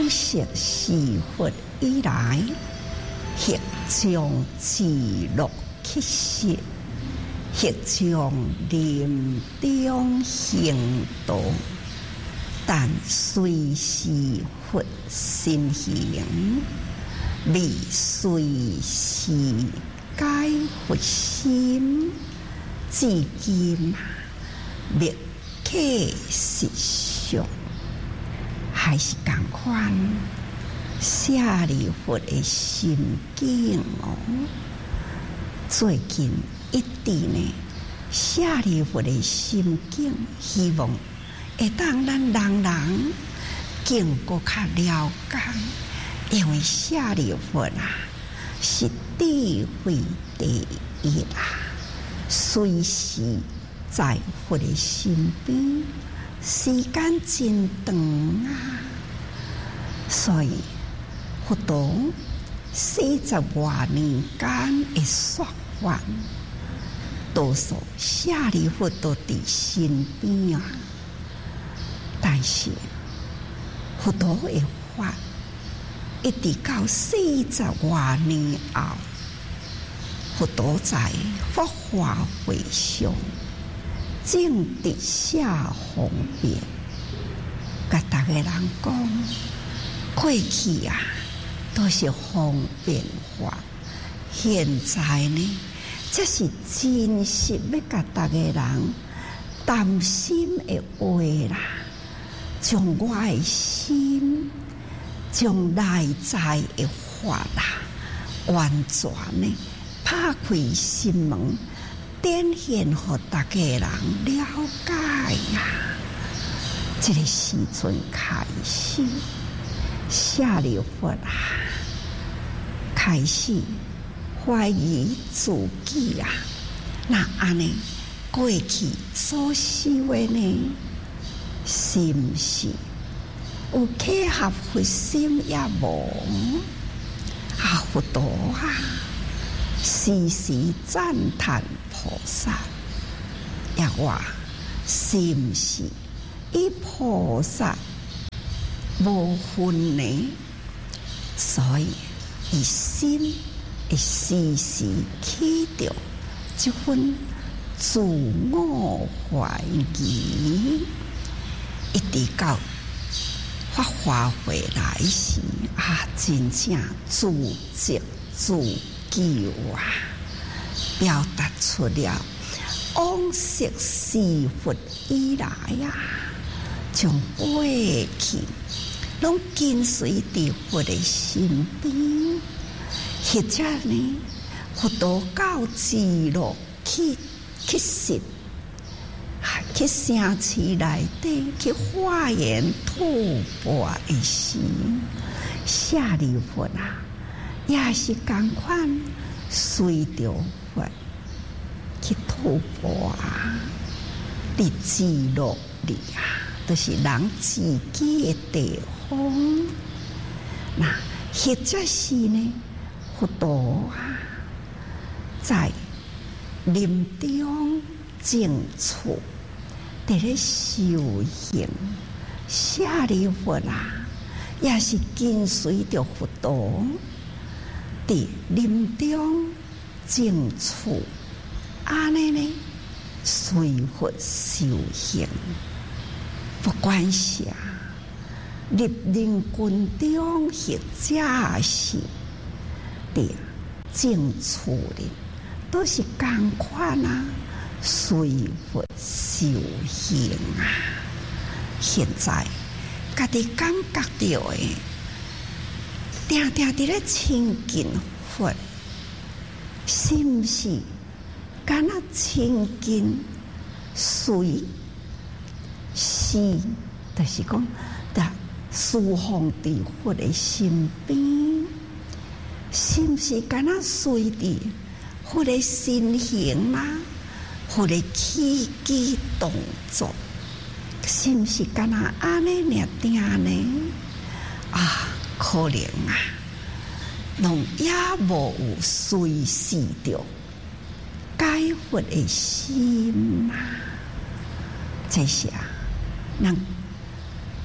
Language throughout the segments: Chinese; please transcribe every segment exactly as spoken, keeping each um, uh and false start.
识是佛以来，或将自乐起示，或将临终行道，但随是佛心行，未随是解佛心，至今未可实相。还是同款，舍利弗的心境哦。最近一直呢，舍利弗的心境，希望会当咱人人更搁较了解，因为舍利弗啊，是智慧第一啦，随时在佛的身边。时间真长啊，所以佛陀四十多年间的说法，多数舍利弗都在身边啊。但是佛陀的法一直到四十多年后，佛陀在法华会上。正直下方便，甲大家人讲，过去啊都是方便法，现在呢，这是真实要甲大家人担心的话啦，将我的心，将内在的法啦，完全呢拍开心门。展现予大家人了解呀、啊！这个时阵开始，舍利弗啊，开始怀疑自己啊，那安尼过去所修的呢，是毋是有契合佛心也无？啊，佛陀啊！时时赞叹菩萨，也话是毋是以菩萨无分呢？所以伊心会时时起着这份自我怀疑，一直到法华会来时啊，真正自责自救啊，表达出了往昔是佛以来啊，从过去拢跟随伫佛的身边，或者呢，佛陀到自乐去去实，去城市内底去化缘吐蕃的时，舍利弗啊。也是同款，随着佛去吐蕃啊，伫自乐里啊，都、就是人自己的地方。那或者是呢，佛陀啊，在临终静处，伫咧修行，舍利弗啊，也是跟随着佛陀。伫临终静处，安尼呢，随佛修行，不管是啊，入林军中或者是伫静处里，都是同款啊，随佛修行啊。现在家己感觉到的。定定伫咧亲近佛，是毋是敢若亲近随是，就是讲，得侍奉伫佛的身边，是毋是敢若随伫佛的身形啦，佛的起居动作，是毋是敢若安尼尔定呢？啊！可能啊，拢也无有随时着解佛的心啊。这些啊，咱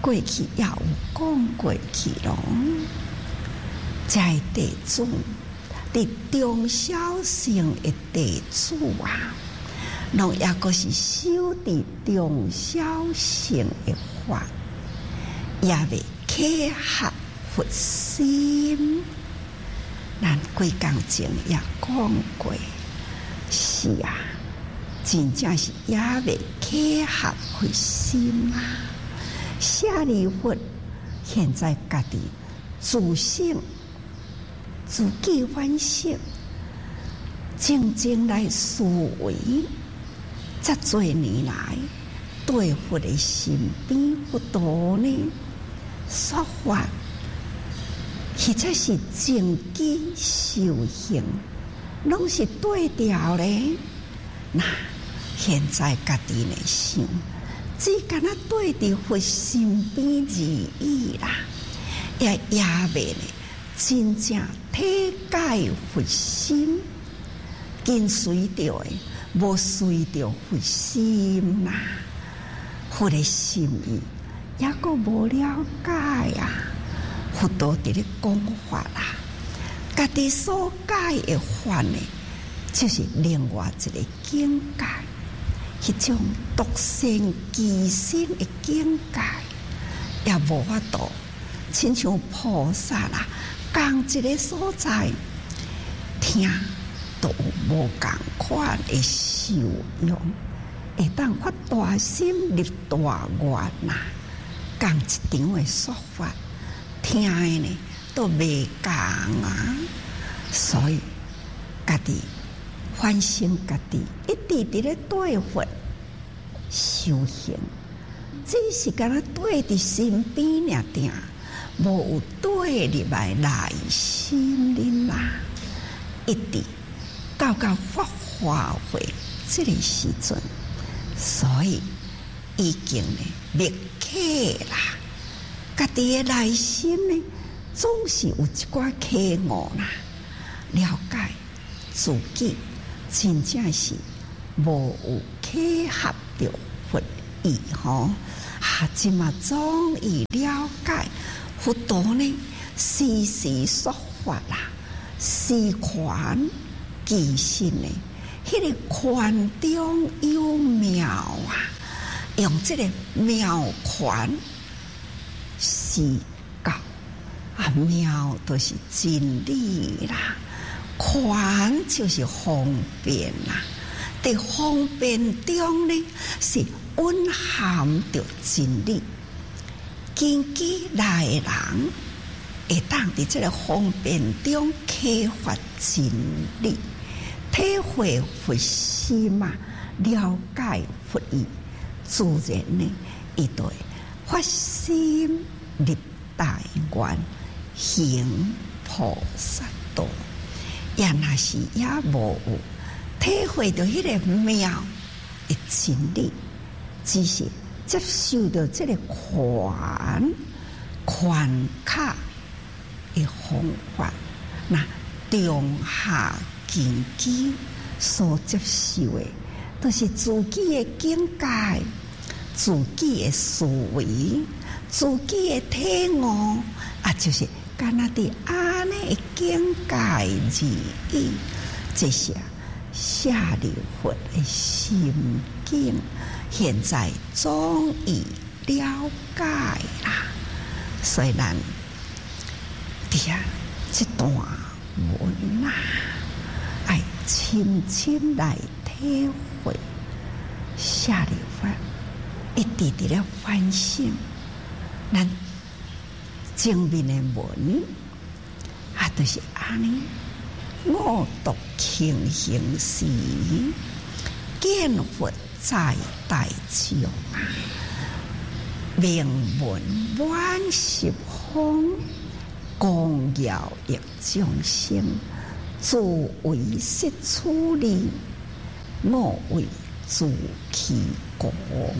过去也有讲过去咯。在地主，伫中小乘的地主啊，拢也个是修伫中小乘的法，也未契合佛心。咱几工前也讲过，是啊，真正是也未契合佛心啊。舍利弗现在家己自省、自己反省，静静来思维，这多年来对佛的身边不多呢，说法或者是正机修行，拢是对调咧。那现在家己来想。只敢若对伫佛身边而已啦，也也未呢真正体解佛心，跟随着的无随着佛心啦，佛的心意也个无了解啊。佛陀伫咧讲法啦，家己所解的法呢，就是另外一个境界。迄种独善其身的境界，也无法度，亲像菩萨啦，共一个所在，听都无共款的受用，会当发大心立大愿呐。共一场的说法，听的呢都未共啊，所以家己。反省家己，一直伫咧对佛修行，只是敢若对伫身边尔定，无有对入来内心里啦。一直到到发华会这个时阵，所以已经呢灭客啦。家己的内心呢，总是有一寡缺误啦，了解自己。真正是无有契合着佛意吼，啊！即嘛终于了解佛陀呢，时时说法啦，时权其身呢，迄个权中有妙啊！用这个妙权是教啊，妙都是真理啦。权就是方便啦，在方便中呢是蕴含着真理。根基来的人会当伫这个方便中启发真理，体会佛心嘛，了解佛意，自然呢，伊就会发心立大愿，行菩萨道。也若是也无有体会到迄个妙的真理，只是接受到这个权权卡的方法，那中下根基所接受的，都是自己的境界、自己的思维、自己的体悟啊，就是干那的安尼的境界而已。这些舍利弗的心境，现在终于了解啦。所以咱伫啊这段文啊，爱深深来体会舍利弗一直伫咧反省咱前面的文啊，就是安尼。五毒庆行时，见佛在大众啊，名闻万十方，光耀益众生，自为摄处理，我为自其功。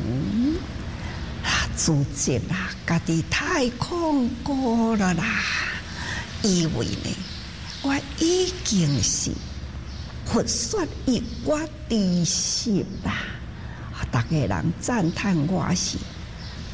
啊，自觉啦，家己太恐怖了啦，以为呢。我已经是佛说以我知识啦，大家人赞叹我是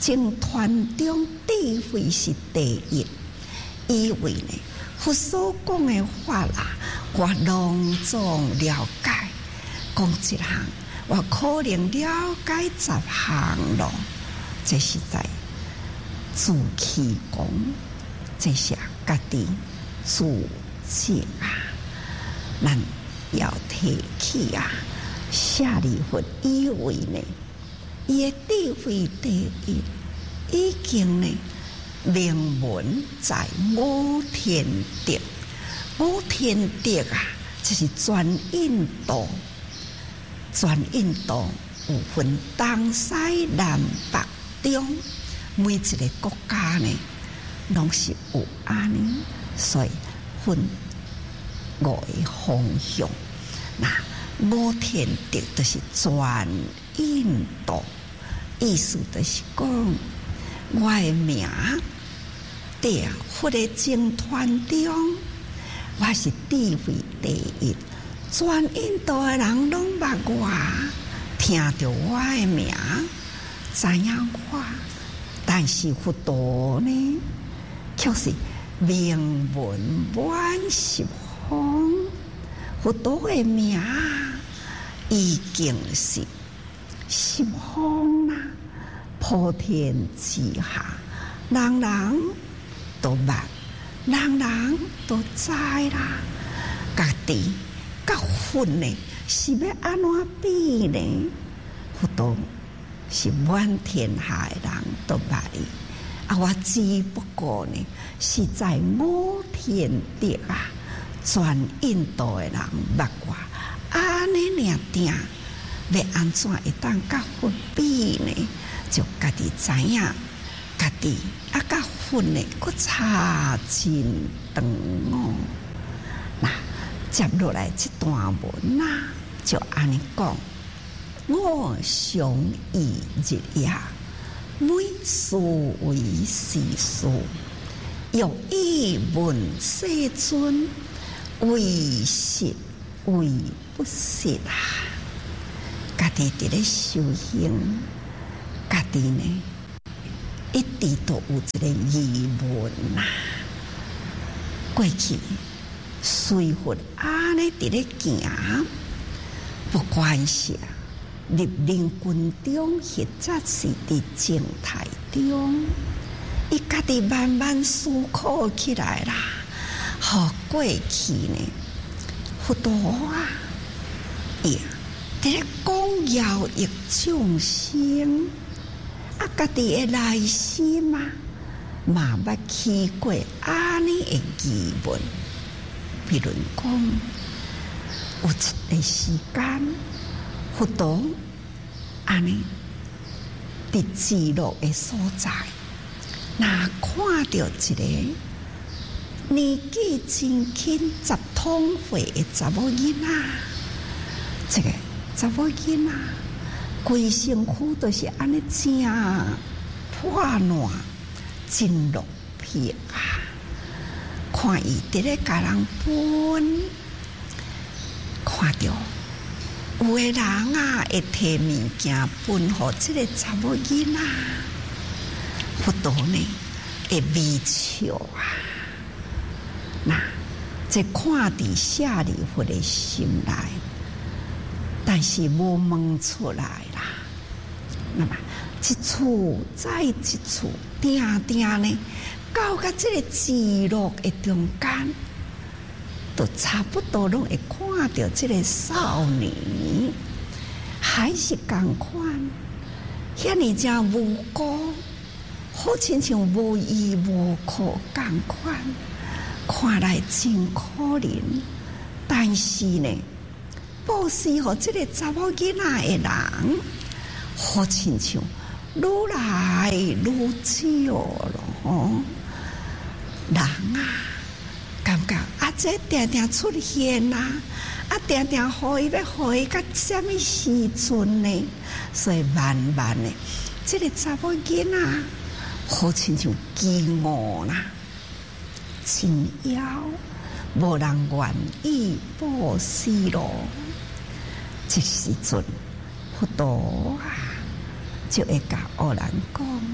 僧团中智慧是第一，因为呢，佛所讲的法啦，我隆重了解，讲一项，我可能了解十项咯。这是在自欺讲，这是家己自责啊！咱要提起啊，舍利弗以为呢，伊的智慧第一，已经呢名闻在五天竺。五天竺啊，就是全印度，全印度有分东西南北中，每一个国家呢，拢是有安尼，所以分五个方向。那五天竺就是全印度，意思就是讲，我的名在佛的僧团中，我是智慧第一，全印度的人拢捌我，听到我的名，知影我，但是佛陀呢，却是名闻满十方。佛陀的名已经是十方啦，普天之下，人人都捌，人人都知啦。家己甲佛呢，是要安怎比呢？佛陀是满天下的人都捌伊，啊，我只不过呢，是在五天竺啊。全印度的人捌我，安尼尔定，要安怎会当甲佛比呢？就家己知影，家己啊甲佛呢，佫差真长哦。那接落来这段文啊，就安尼讲：我常忆日夜，每事为时事，欲以问世尊。为实为不实啊！家己伫咧修行，家己呢一直都有一个疑问啊。过去随佛安尼伫咧行，不管是入灵群中，或者是伫静态中，伊家己慢慢思考起来啦。好过去呢，佛陀啊，伊伫咧讲要益众生，啊，家己的内心啊，嘛捌起过安尼的疑问。比如讲，有一个时间，佛陀安尼伫极乐的所在，那看到一个年纪真轻、十通岁的查某囡仔，这个查某囡仔规身躯都是安尼正破烂、真落魄啊！看伊伫咧甲人分，看到有个人啊会摕物件分互即个查某囡仔，佛陀呢会微笑啊！那这看伫舍利弗的心内，但是无问出来啦。那么一处再一处，定定呢，到甲这个极乐的中间，都差不多拢会看到这个少年，还是共款，遐尼正无辜，好亲像无依无靠共款。看来真可怜，但是呢，布施互这个查某囡仔的人，好亲像愈来愈少咯吼。人啊，感觉啊，这定定出现啦，啊，定定互伊要互伊到什么时阵呢？所以慢慢的，这个查某囡仔好亲像饥饿啦。真妖，无人愿意布施咯。这时阵，佛陀啊，就会甲恶人讲：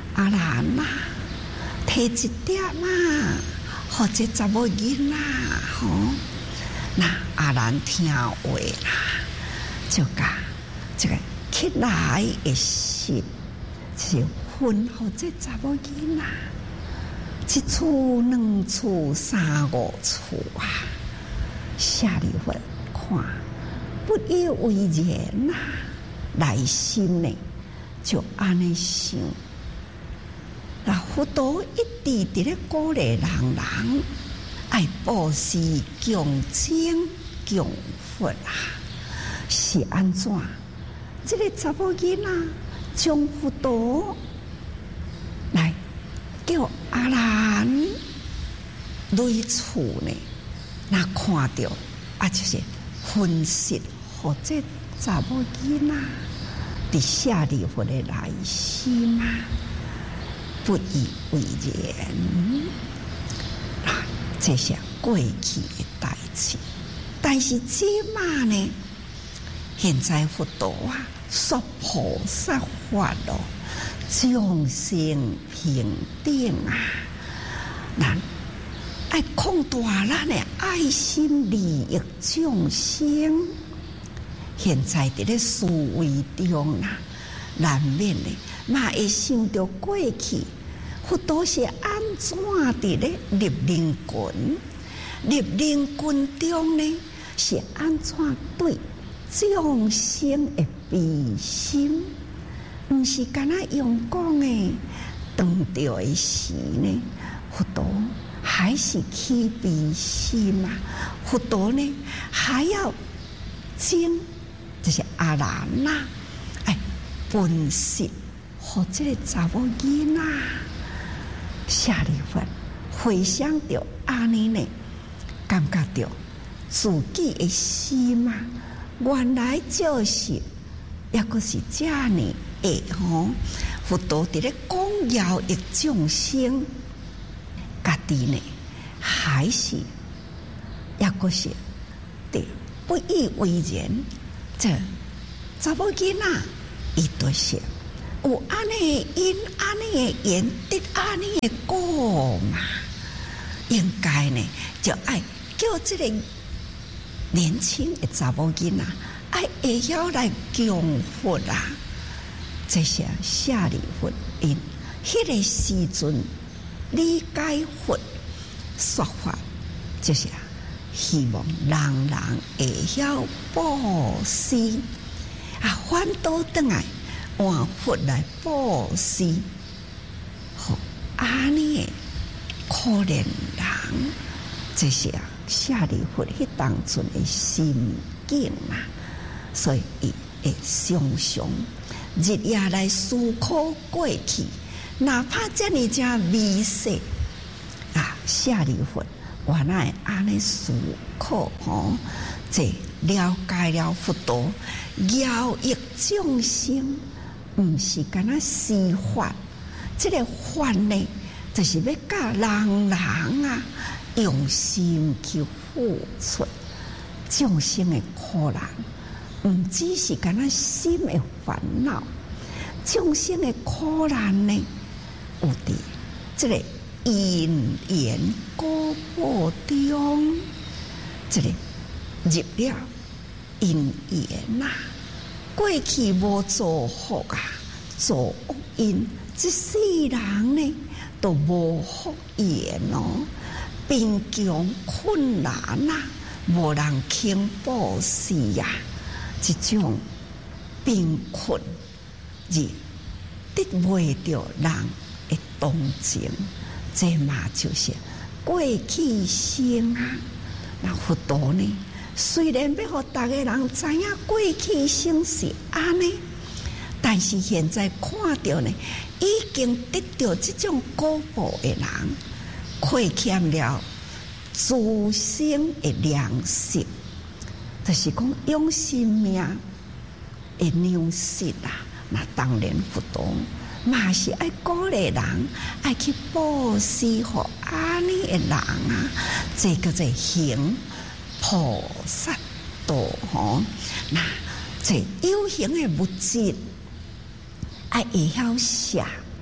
阿兰啊，摕一点啊，或者查某囡仔吼，那阿兰听话啦，就甲这个起来的时，就分或者查某囡仔，一厝两厝三五厝啊，下里会看不以为然呐、啊，内心呢就安尼想。那佛陀一直伫咧鼓励人人爱布施、供精、供佛啊，是安怎？这个查某囡仔将佛陀来叫阿兰类厝呢，那看到啊，就是分析或者查某囡仔伫舍利弗的内心啊。不以为然啊，这是过去的代志。但是即马呢，现在佛陀啊，说菩萨法咯，众生平等啊，咱爱扩大咱的爱心利益众生。现在伫咧思维中啊，难免的。嘛会想到过去，佛陀是安怎伫咧入灵群？入灵群中呢，是安怎对众生的悲心？毋是干那用讲的当着的时呢，佛陀还是起悲心啊！佛陀呢，还要经，就是阿兰呐，哎，分析。或者个查某囡仔舍利弗回想到安尼呢，感觉到自己的心啊，原来就是也个是遮尔会吼，佛陀伫咧讲饶益众生，家己呢还是也个是对不以为然。这查某囡仔伊都是。有安尼因安尼的缘得安尼的果嘛，应该呢就爱叫这个年轻的查某囡仔爱会晓来供佛啊。这些舍利弗因迄个时阵理解佛说法，就是希望人人会晓布施啊，反倒转来。换佛来布施，好安尼可怜人，这是啊舍利弗迄当阵的心境嘛，所以伊会常常日夜来思考过去，哪怕遮尔正微细啊，舍利弗原来安尼思考吼，这了解了佛陀饶益众生。毋是干那施法，这个法呢，就是要教人人啊用心去付出众生的苦难，毋只是干那心的烦恼，众生的苦难呢，有伫这个因缘果报中，这个入了因缘呐。过去无做福啊，做恶因，这世人呢都无福缘哦，贫穷困难啊，无人肯布施呀，这种贫困而得袂着人的同情，这嘛就是过去生啊。那佛陀呢？虽然要互大家人知影过去生是安尼，但是现在看到呢，已经得到这种果报的人，亏欠了自身的良心，就是讲用性命的良心啊。那当然佛陀嘛是爱鼓励人，爱去布施互安尼的人啊，这个在行。菩萨道吼，那这有形的物质，爱会晓写，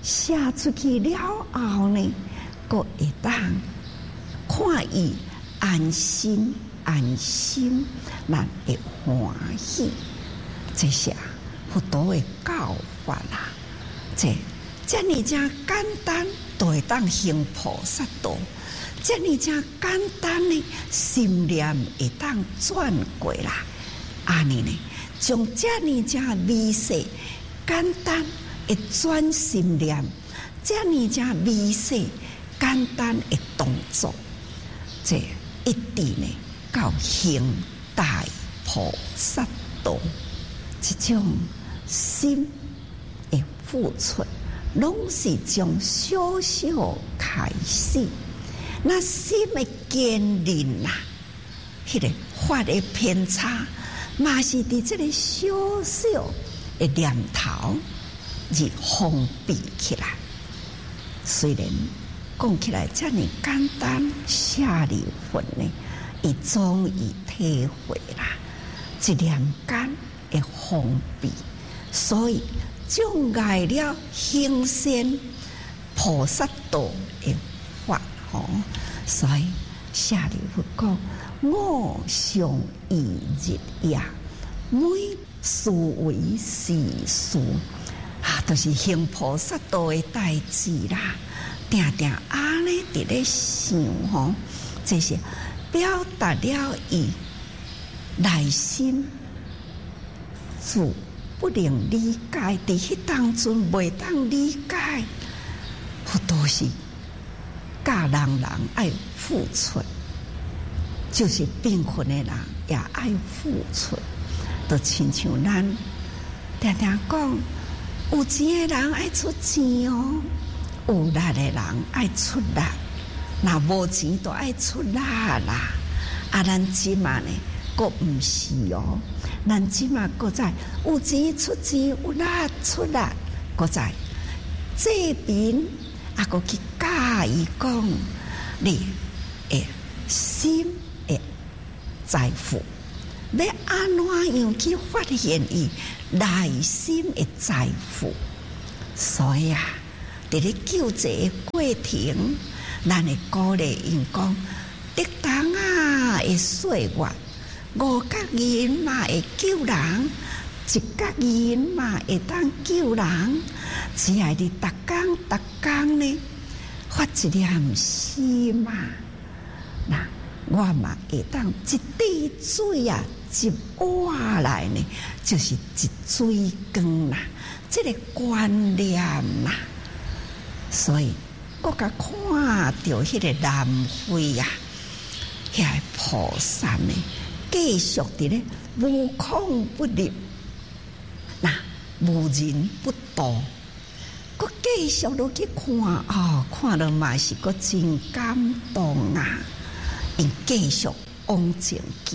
写出去了后呢，佫会当看伊安心安心，咱会欢喜。这些佛陀的教法啦，这这呢正简单，都会当行菩萨道。这呢正简单呢，心念会当转过啦。安尼呢，从这呢正微细简单的转心念，这呢正微细简单的动作，这一直呢到行大菩萨道，这种心的付出，拢是从小小开始。那心的坚韧啊，迄、那个法的偏差，嘛是伫这个小小的念头而封闭起来。虽然讲起来这么简单，舍利弗呢，伊终于体会啦，一念间的封闭，所以障碍了行善菩萨道的法。哦，所以舍利弗讲：我上一日也，每事为是事，啊，都、就是行菩萨道的代志啦。定定安尼伫咧想吼，这些表达了伊内心自不能理解，伫迄当中袂当理解，好多是。教人人爱付出，就是贫困的人也爱付出。就亲像咱常常讲，有钱的人爱出钱哦，有力的人爱出力，那无钱都爱出力啦。啊，咱即嘛呢，佫毋是哦，咱即嘛佫在有钱出钱，有力出力，佫在这边。啊，佫去教伊讲，你诶心诶财富，要安怎样去发现伊内心诶财富？所以啊，伫咧救济诶过程，咱会鼓励因讲，得当啊会岁月，五角银嘛会救人，一角银嘛会当救人。只要你逐工逐工呢，发一念心嘛，那我嘛会当一滴水啊，一碗来呢，就是一水缸啦，这个观念啦。所以，我甲看到迄个南非啊，遐个菩萨呢，继续伫咧无孔不入，那无人不度。我继续落去看哦，看了嘛是个真感动啊！因继续往前行，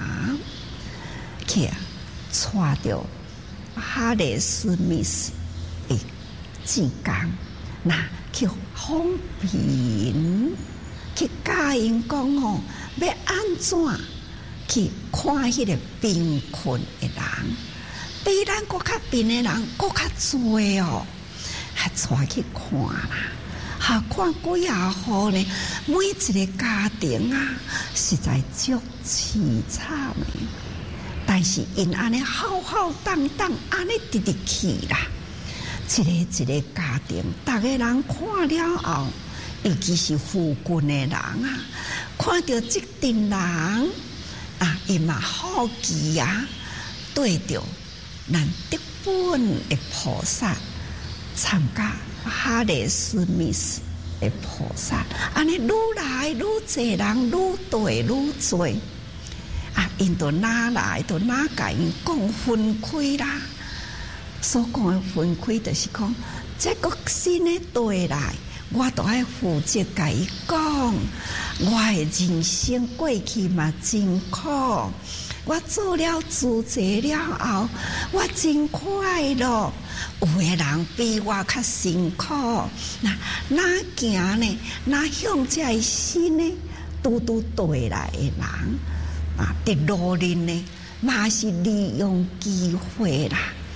去带着哈里斯密斯的志工，那去访贫，去教因讲哦，要安怎去看迄个贫困的人，比咱国较贫的人国较多哦。还带去看啦，哈看几啊户呢？每一个家庭啊，实在足凄惨的。但是因安尼浩浩荡荡安尼直直去啦，一个一个家庭，逐个人看了后，尤其是富贵的人啊，看到这群人啊，伊嘛好奇啊，对着咱德本的菩萨。参加哈里斯密斯的菩萨，安尼愈来愈侪人，愈多愈多啊！因都哪来，都哪甲因讲分开啦。所讲的分开，就是讲这个新的对来，我都爱负责甲伊讲，我的人生过去嘛真苦。我做了自济了后，我真快乐。有的人比我较辛苦，那哪行呢？哪向这新呢？拄拄对来的人啊，伫路人呢，嘛是利用机会啦。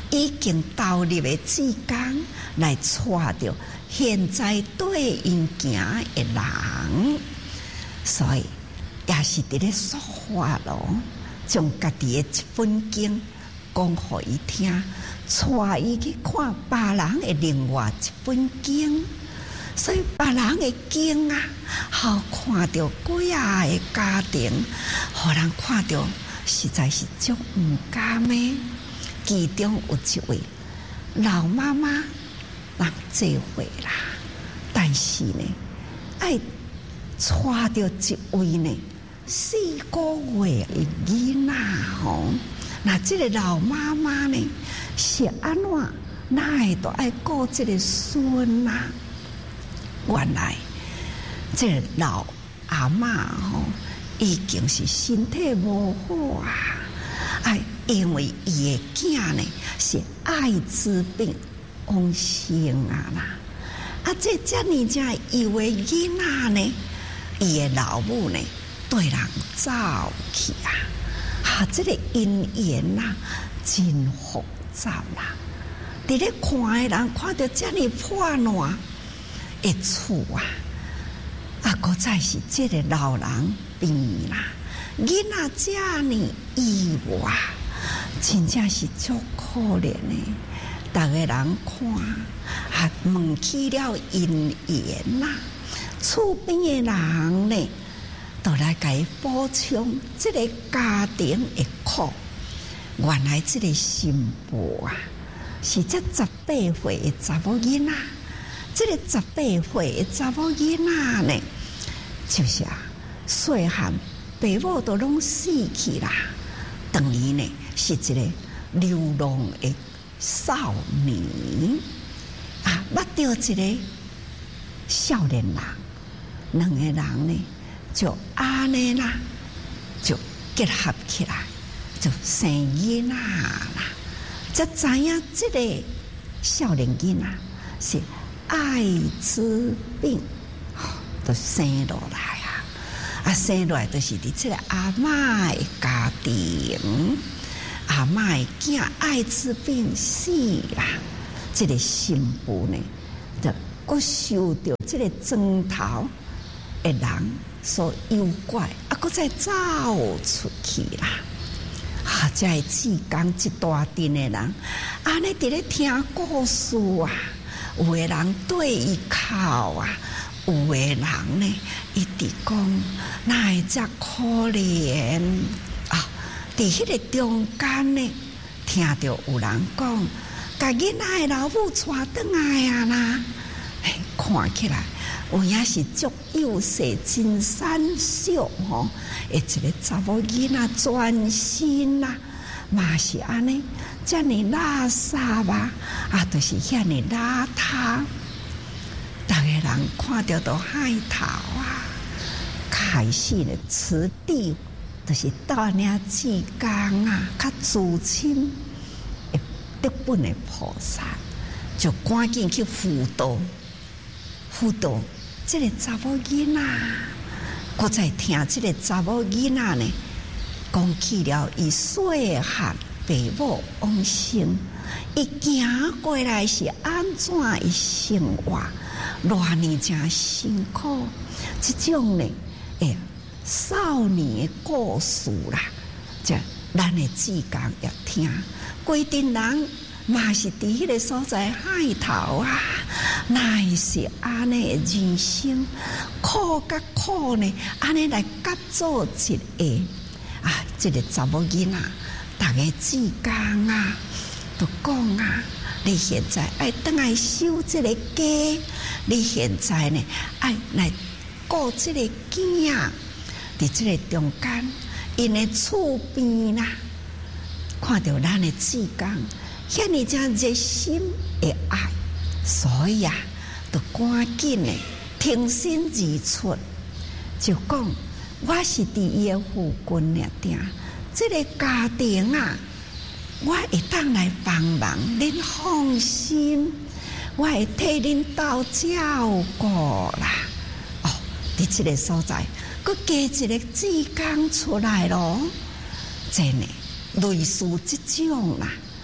已经投入的志工来带着现在对因行的人，所以也是伫咧说话咯，将家己的一本经讲互伊听，带伊去看别人的另外一本经。所以别人的经啊，好看到几啊个家庭，互人看到实在是足唔甘的。其中有一位老妈妈，人这回啦，但是呢，爱带着一位呢四个月的囡仔吼，那这个老妈妈呢是安怎，哪会都爱顾这个孙啊？原来这个老阿嬷吼，已经是身体无好啊，啊，因为伊的囝呢是艾滋病往生啊啦，啊，这遮尔正幼的囡仔呢，伊的老母呢对人走去啊，啊，这个姻缘呐真复杂啦，伫咧看的人看到遮尔破烂的厝啊，啊，搁再是这个老人病啦，囡仔遮尔意外，真正是足可怜的。逐个人看，啊，问起了姻缘呐，厝边的人呢，都来给补充这个家庭的苦。原来这个新妇啊，是这十八岁的查某囡仔。这个十八岁的查某囡仔呢，就是啊，细汉爸母都拢死去啦，等于呢是一个流浪的少年啊，捌到一个少年人，两个人呢就安尼啦，就结合起来，就生囡仔啦。才知影这个少年囡仔是艾滋病，都生落来啊！啊，生落来就是伫这个阿嬷的家庭，阿嬷的囝艾滋病死啦。这个新妇呢，就佫受到这个庄头的人所诱拐，啊，佫再走出去啦。啊，这个志工一大阵的人，安尼伫咧听故事啊。有的人对伊哭啊，有的人呢一直讲，哪会遮可怜啊！伫迄个中间呢，听到有人讲，甲囡仔的老母带转来啊啦，嘿，看起来有影是足幼细、真瘦小吼，的一个查某囡仔全身啊，嘛是安尼。遮尔垃圾啊，啊，就是遐尼邋遢，逐个人看到都害头啊！开始呢，此地就是到领志工啊，较资深的德本的菩萨，就赶紧去辅导，辅导这个查某囡仔，我再听这个查某囡仔呢，讲起了伊细汉。爸母往生，伊行过来是安怎伊生活，偌尼真辛苦。这种呢，诶，少年的故事啦，这咱的志工要听。规定人嘛是伫迄个所在海头啊，哪会是安尼的人生苦甲苦呢？安尼来甲做一个啊，这个查某囡仔。逐个志工啊，都讲啊，你现在爱倒来收这个家，你现在呢爱来顾这个囝，伫这个中间，因的厝边啦，看到咱的志工，遐尼正热心的爱，所以啊，都赶紧的挺身而出，就讲我是伫伊的附近了定。这个家庭啊，我会当来帮忙，恁放心，我会替恁斗照顾啦。哦，伫这个所在，佮加一个志工出来咯。真的，类似这种啦，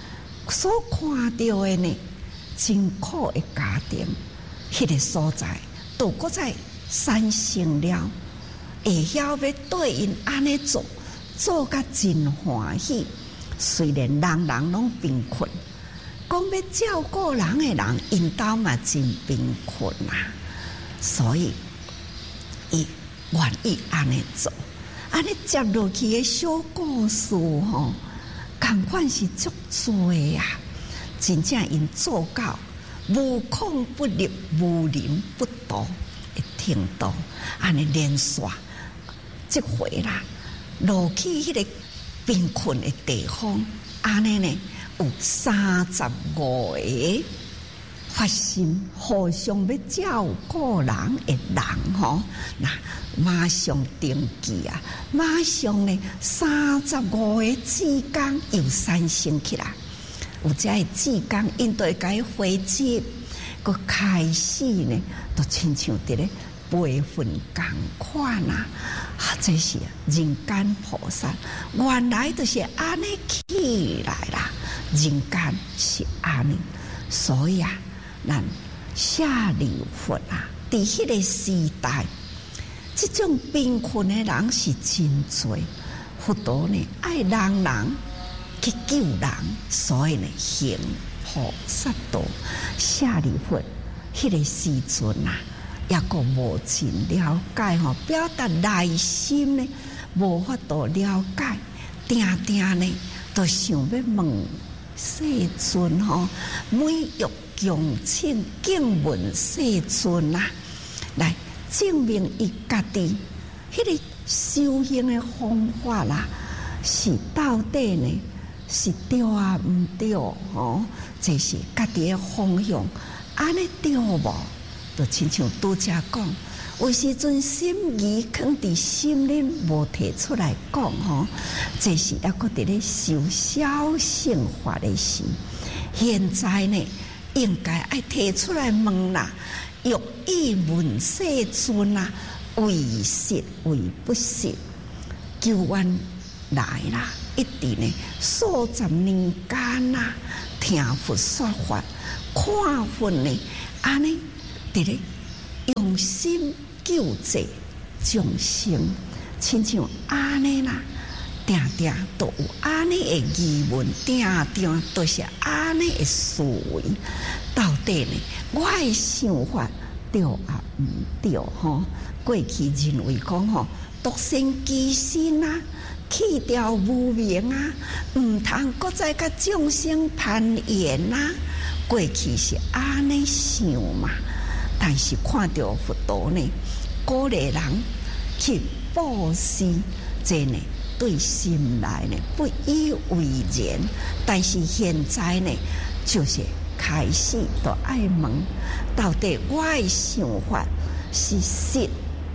所看到的呢，真苦的家庭，迄个所在，都搁在产生了，会晓要对因安尼做，做甲真欢喜。虽然人人拢贫困，讲要照顾人的人，因兜嘛真贫困啊，所以伊愿意安尼做。安尼接落去的小故事吼，同款是足多啊！真正因做到无孔不入、无人不睹的程度，安尼连续即回啦，落去迄个贫困的地方，安尼呢有三十五个发心互相要照顾人的人吼，那马上登记啊，马上呢三十五个志工又产生起来，有这个志工因对该回接，佮开始呢，都亲像伫咧培训共款啊，啊，这是人间菩萨，原来就是安尼起来啦，人间是安尼，所以啊。咱舍利弗啊，伫迄个时代，这种贫困的人是真多，佛陀呢爱人人去救人，所以呢行菩萨道。舍利弗迄个时阵啊，也个无真了解吼，表达内心呢无法度了解，定定呢都想要问世尊吼，每欲恭请敬问世尊啊，来证明伊家己迄个修行的方法啦，是到底呢是对啊毋对哦？这是家己的方向，安尼对无？就亲像拄则讲，有时阵心疑藏伫心里无提出来讲吼，这是抑个伫咧修小乘法的时，现在呢？应该爱提出来问啦，欲以问世尊啊，为实为不实，求愿来啦！一直呢数十年间呐，听佛说法，看佛呢，安尼伫咧用心救济众生，亲像安尼啦。定定都有安尼的疑问，定定都是安尼的思维。到底呢，我的想法对啊毋对吼？过去认为讲吼，独善其身啊，去掉无明啊，毋通搁再甲众生攀缘啊。过去是安尼想嘛，但是看到佛陀呢，鼓励人去布施，这呢。对心来呢不以为然，但是现在呢，就是开始都爱问，到底我的想法是实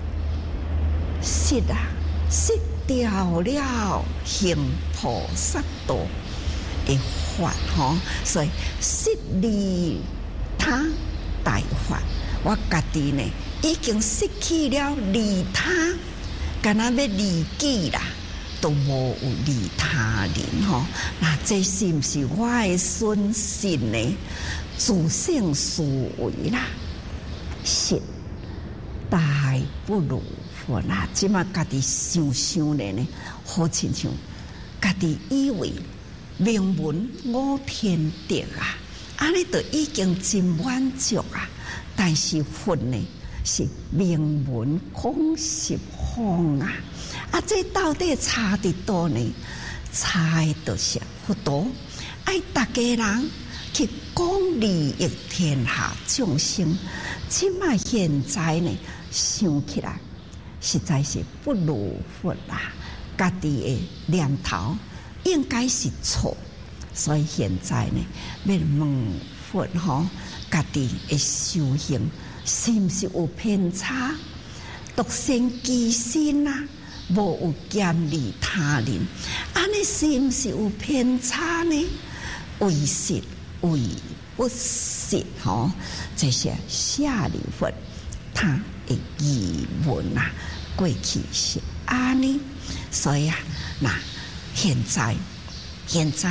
实啊，实掉了行菩萨道的法吼，所以实利他大法，我家己呢已经失去了利他，敢若要利己啦。都无有利他人吼，那这是不是我的损失呢？自性思维啦，是大不如佛啦。即马家己想想咧呢，好亲像家己以为名闻我天地啊，安尼都已经真满足啊。但是佛呢，是名闻空十方啊。啊，这到底差伫多呢？差就是佛陀爱大家人去讲利益天下众生。即卖现在呢，想起来实在是不如佛啦。家己的念头应该是错，所以现在呢，要问佛吼，家己的修行是毋是有偏差？独善其身啊！无有兼利他人，安尼是毋是有偏差呢？为实为不实吼，这些舍利弗他的疑问啊，过去是安尼，所以啊，那现在现在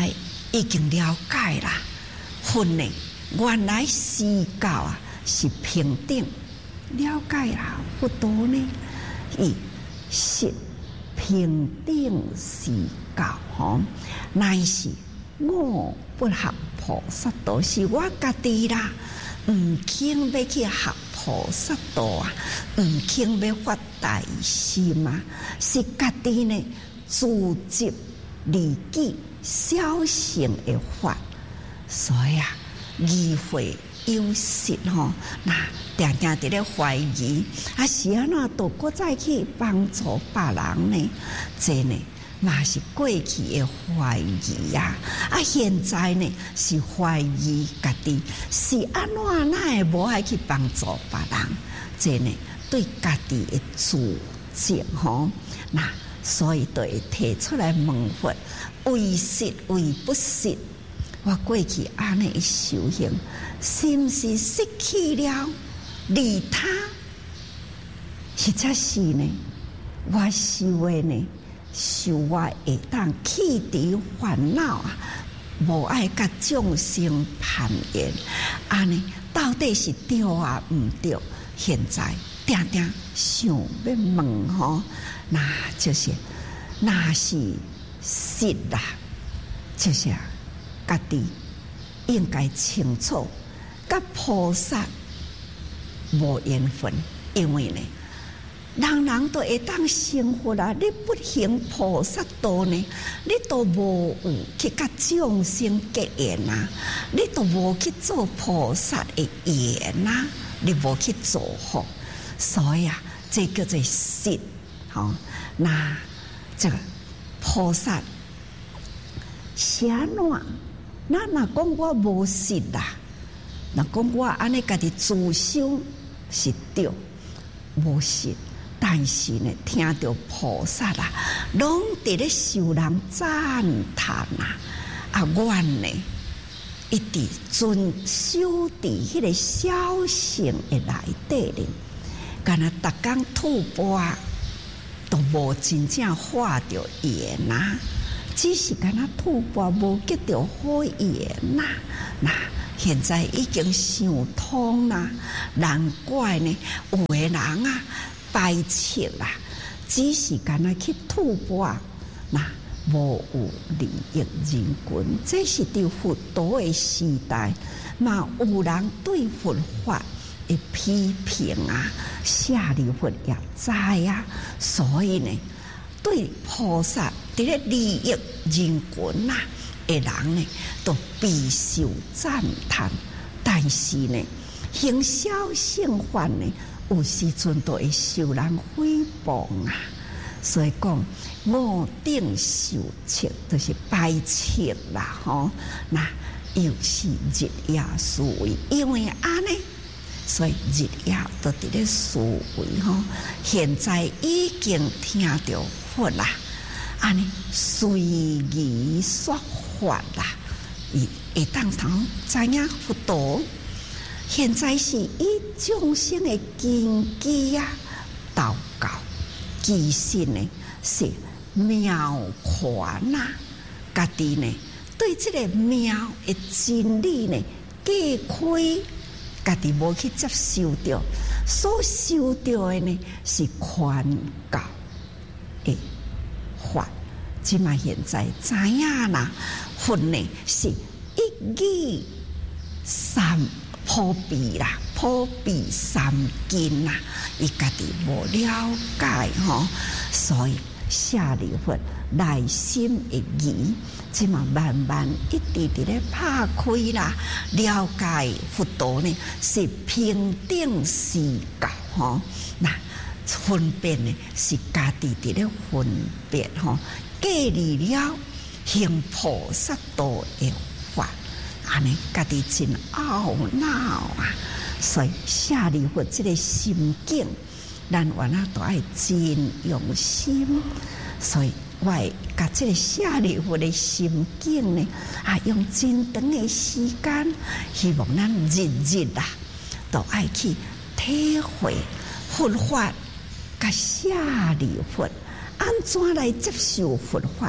已经了解啦，佛呢原来四教啊是平等，了解啦，佛陀呢伊是平等四教吼，乃是我不学菩萨道，是我家己啦，毋肯要去学菩萨道啊，毋肯要发大心啊，是家己呢自执利己小乘的法，所以啊，疑惑有失吼，那定定伫咧怀疑，啊是安怎都搁再去帮助别人呢？这呢嘛是过去的怀疑啊，啊现在呢是怀疑家己，是安怎哪会无爱去帮助别人？这呢对家己的自责吼，那所以就会提出来问佛。为实为不实，我过去安尼修行，是毋是失去了利他？实则是呢，我修的呢，修我会当弃除烦恼啊，无爱甲众生攀缘，安尼到底是对啊毋对？现在定定想要问吼，那就是那是。是啦，就是啊，家己应该清楚，甲菩萨无缘分，因为呢，人人都会当成佛啦。你不行菩萨道呢，你都无有去甲众生结缘啊，你都无去做菩萨的缘啊，你无去做好，所以啊，这叫做实。好，那这个。菩萨是安怎？那若讲我无实啦，若讲我安尼家己自修是对，无实。但是呢，听到菩萨啦，拢伫咧受人赞叹啊！啊，我呢一直遵守伫迄个小乘的内底咧，敢若逐工吐蕃。都无真正化着缘呐，只是敢若吐蕃无结着好缘呐。那现在已经想通啦，难怪呢，有的人啊排斥啦，只是敢若去吐蕃，那无有利益人群。这是伫佛陀的时代，嘛有人对佛法。的批评啊，舍利弗也知啊，所以呢，对菩萨伫咧利益人群呐的人呢，都备受赞叹。但是呢，行小乘法呢，有时阵都会受人诽谤啊。所以讲，五顶受斥，就是排斥啦，吼。那又是日夜思维，因为安尼。所以日夜都伫咧思维吼，现在已经听到佛啦，安尼随意说法啦，伊会当通知影佛陀。现在是以众生的根基啊，祷告，其实呢是妙款呐，家己呢对这个妙的真理呢揭开。家己无去接受到，所受到的呢是劝告的法。即嘛现在知影啦，佛呢是一语三普遍啦，普遍三经啦，伊家己无了解吼，所以舍利弗内心的疑。即嘛慢慢一直伫咧拍开啦，了解佛陀呢是平等四教吼，那分辨呢是家己伫咧分辨吼，建立了行菩萨道的法，安尼家己真懊恼啊！所以舍利弗这个心境，咱原来都爱真用心，所以。我会甲这个舍利弗的心境呢，啊，用真长的时间，希望咱日日啊，都爱去体会佛法，甲舍利弗安怎来接受佛法，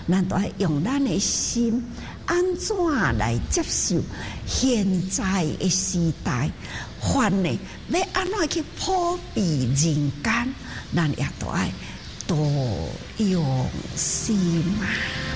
咱都要用咱的心，安怎来接受现在的时代？法呢，要安怎去普庇人间？咱也都要多用心啊！